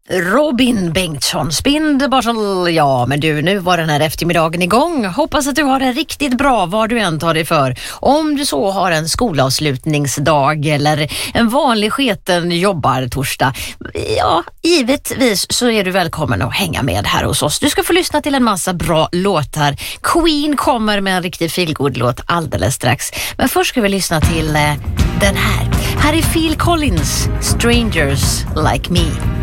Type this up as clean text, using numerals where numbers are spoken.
Robin Bengtsson, Spindelbottle. Ja, men du, nu var den här eftermiddagen igång. Hoppas att du har det riktigt bra var du än tar dig för. Om du så har en skolavslutningsdag eller en vanlig sketen jobbartorsdag. Ja, givetvis så är du välkommen att hänga med här hos oss. Du ska få lyssna till en massa bra låtar. Queen kommer med en riktig feelgood-låt alldeles strax. Men först ska vi lyssna till den här. Här är Phil Collins, Strangers Like Me.